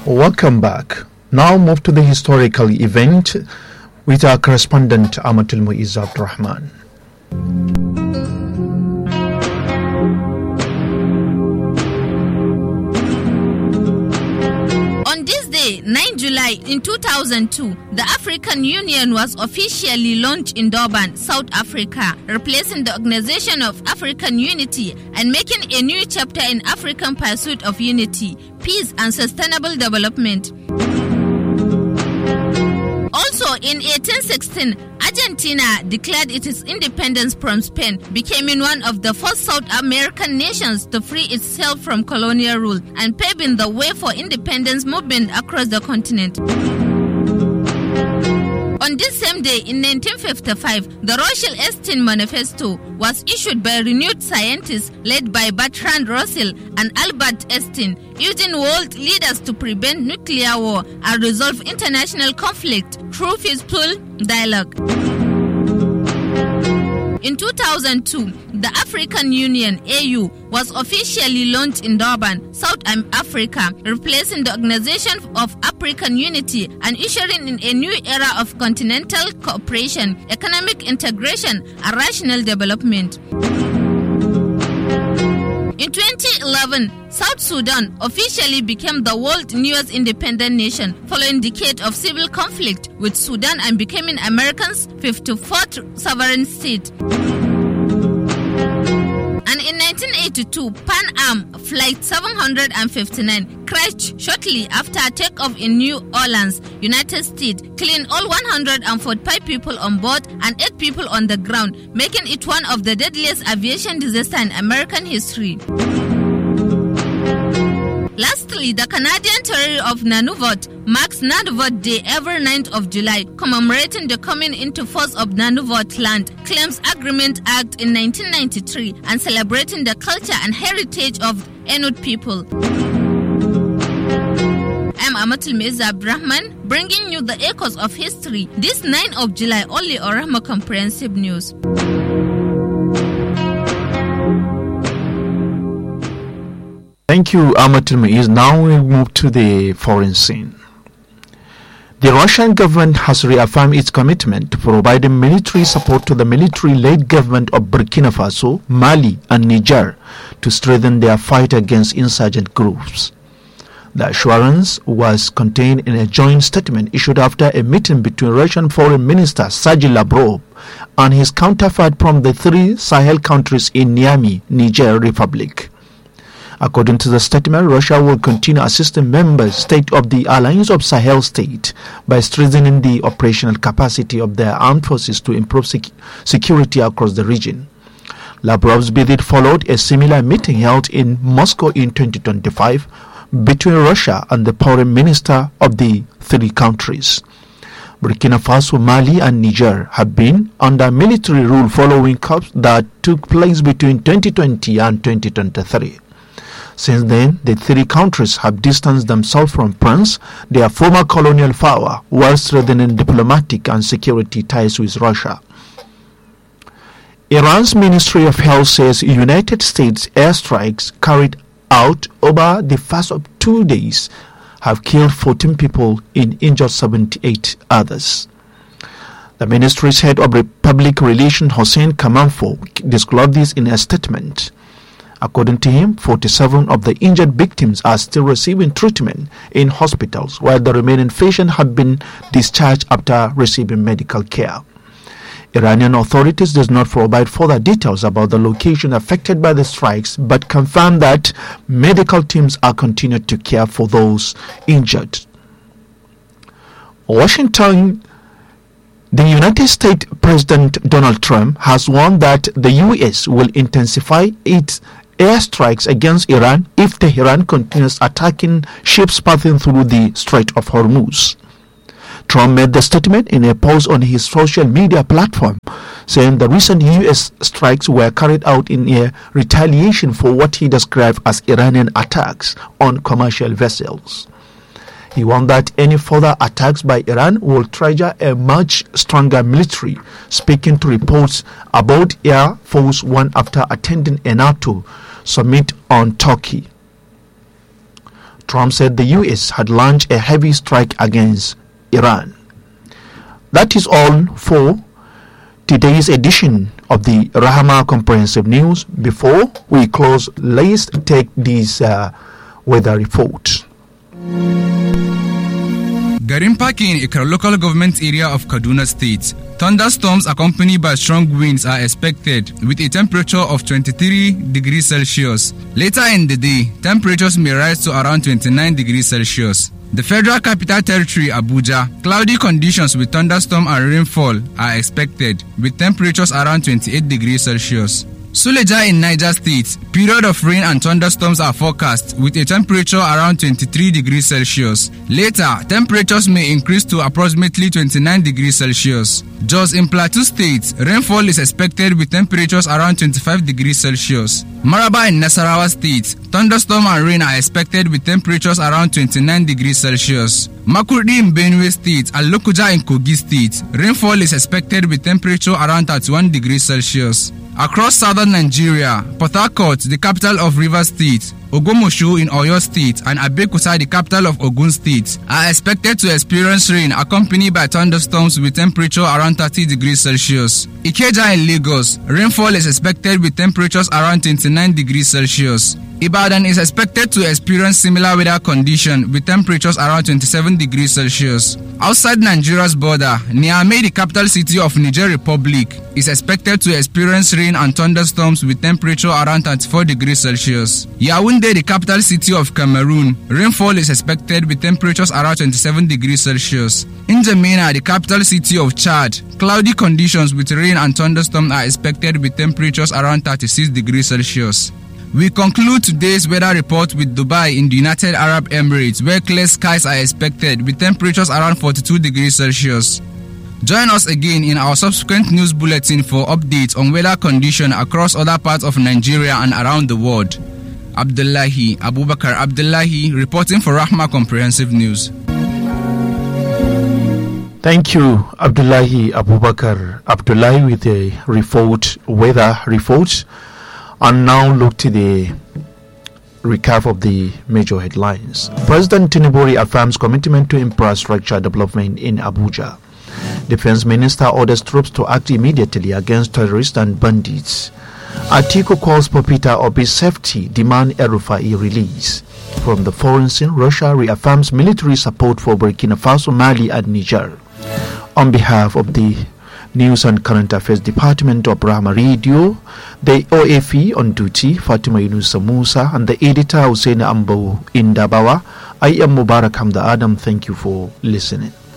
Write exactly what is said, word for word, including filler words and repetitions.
Welcome back. Now move to the historical event with our correspondent Amatul Muiz Abdurrahman. On this day, ninth of July in two thousand two, the African Union was officially launched in Durban, South Africa, replacing the Organization of African Unity and making a new chapter in African pursuit of unity, peace and sustainable development. Also, in eighteen sixteen, Argentina declared its independence from Spain, becoming one of the first South American nations to free itself from colonial rule and paving the way for independence movement across the continent. On this same day in nineteen fifty-five, the Russell-Easton Manifesto was issued by renewed scientists led by Bertrand Russell and Albert Einstein, urging world leaders to prevent nuclear war and resolve international conflict through peaceful dialogue. In two thousand two, the African Union (A U) was officially launched in Durban, South Africa, replacing the Organization of African Unity and ushering in a new era of continental cooperation, economic integration, and rational development. In twenty eleven, South Sudan officially became the world's newest independent nation, following decades of civil conflict with Sudan and becoming America's fifty-fourth sovereign state. And in nineteen eighty-two, Pan Am Flight seven hundred fifty-nine crashed shortly after takeoff in New Orleans, United States, killing all one hundred forty-five people on board and eight people on the ground, making it one of the deadliest aviation disasters in American history. Lastly, the Canadian territory of Nunavut marks Nunavut Day every ninth of July, commemorating the coming into force of Nunavut Land Claims Agreement Act in nineteen ninety-three and celebrating the culture and heritage of Inuit people. I'm Amatul Muiz Abdurrahman, bringing you the echoes of history this ninth of July only on Rahma Comprehensive News. Thank you, Amatul Muiz. Now we move to the foreign scene. The Russian government has reaffirmed its commitment to providing military support to the military-led government of Burkina Faso, Mali and Niger to strengthen their fight against insurgent groups. The assurance was contained in a joint statement issued after a meeting between Russian Foreign Minister Sergei Lavrov and his counterpart from the three Sahel countries in Niamey, Niger Republic. According to the statement, Russia will continue assisting member states of the Alliance of Sahel States by strengthening the operational capacity of their armed forces to improve sec- security across the region. Lavrov's visit followed a similar meeting held in Moscow in twenty twenty-five between Russia and the foreign minister of the three countries. Burkina Faso, Mali and Niger have been under military rule following coups that took place between twenty twenty and twenty twenty-three. Since then, the three countries have distanced themselves from France, their former colonial power, while strengthening diplomatic and security ties with Russia. Iran's Ministry of Health says United States airstrikes carried out over the fast of two days have killed fourteen people and injured seventy-eight others. The ministry's head of public relations, Hossein Kamanfo, disclosed this in a statement. According to him, forty-seven of the injured victims are still receiving treatment in hospitals, while the remaining patients have been discharged after receiving medical care. Iranian authorities does not provide further details about the location affected by the strikes, but confirm that medical teams are continuing to care for those injured. Washington. The United States President Donald Trump has warned that the U S will intensify its airstrikes against Iran if Tehran continues attacking ships passing through the Strait of Hormuz. Trump made the statement in a post on his social media platform, saying the recent U S strikes were carried out in a retaliation for what he described as Iranian attacks on commercial vessels. He warned that any further attacks by Iran will trigger a much stronger military, speaking to reports about Air Force One after attending a NATO summit on Turkey. Trump said the U S had launched a heavy strike against Iran. That is all for today's edition of the Rahama Comprehensive News. Before we close, let's take this uh, weather report. Garin Paki in Ikra local government area of Kaduna State. Thunderstorms accompanied by strong winds are expected with a temperature of twenty-three degrees Celsius. Later in the day, temperatures may rise to around twenty-nine degrees Celsius. The Federal Capital Territory, Abuja, cloudy conditions with thunderstorm and rainfall are expected with temperatures around twenty-eight degrees Celsius. Suleja in Niger State, period of rain and thunderstorms are forecast with a temperature around twenty-three degrees Celsius. Later, temperatures may increase to approximately twenty-nine degrees Celsius. Jos in Plateau State, rainfall is expected with temperatures around twenty-five degrees Celsius. Maraba in Nasarawa State, thunderstorm and rain are expected with temperatures around twenty-nine degrees Celsius. Makurdi in Benue State and Lokoja in Kogi State, rainfall is expected with temperature around thirty-one degrees Celsius. Across southern Nigeria, Port Harcourt, the capital of Rivers State, Ogomosho in Oyo State, and Abeokuta, the capital of Ogun State, are expected to experience rain accompanied by thunderstorms with temperature around thirty degrees Celsius. Ikeja in Lagos, rainfall is expected with temperatures around twenty-nine degrees Celsius. Ibadan is expected to experience similar weather condition with temperatures around twenty-seven degrees Celsius. Outside Nigeria's border, Niamey, the capital city of Niger Republic, is expected to experience rain and thunderstorms with temperature around thirty-four degrees Celsius. Yaoundé, the capital city of Cameroon, rainfall is expected with temperatures around twenty-seven degrees Celsius. In N'Djamena, the capital city of Chad, cloudy conditions with rain and thunderstorms are expected with temperatures around thirty-six degrees Celsius. We conclude today's weather report with Dubai in the United Arab Emirates, where clear skies are expected with temperatures around forty-two degrees Celsius. Join us again in our subsequent news bulletin for updates on weather condition across other parts of Nigeria and around the world. Abdullahi Abubakar Abdullahi reporting for Rahma Comprehensive News. Thank you, Abdullahi Abubakar Abdullahi, with a report, weather report. And now look to the recap of the major headlines. President Tinubu reaffirms commitment to infrastructure development in Abuja. Defense Minister orders troops to act immediately against terrorists and bandits. Atiku calls for Peter Obi's safety, demand El-Rufai release. From the foreign scene, Russia reaffirms military support for Burkina Faso, Mali and Niger. On behalf of the News and Current Affairs Department of Rahama Radio, the O F E on duty, Fatima Yunusa Musa, and the editor, Hussein Ambo Indabawa, I am Mubarak Hamda Adam. Thank you for listening.